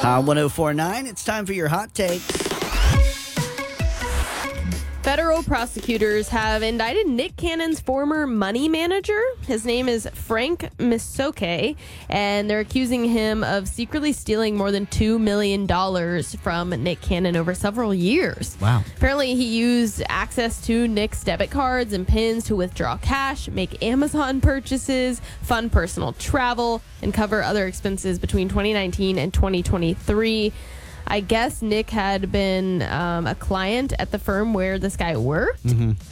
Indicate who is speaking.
Speaker 1: 1049, it's time for your hot takes.
Speaker 2: Federal prosecutors have indicted Nick Cannon's former money manager. His name is Frank Misoke, and they're accusing him of secretly stealing more than $2 million from Nick Cannon over several years.
Speaker 3: Wow.
Speaker 2: Apparently, he used access to Nick's debit cards and PINs to withdraw cash, make Amazon purchases, fund personal travel, and cover other expenses between 2019 and 2023. I guess Nick had been a client at the firm where this guy worked.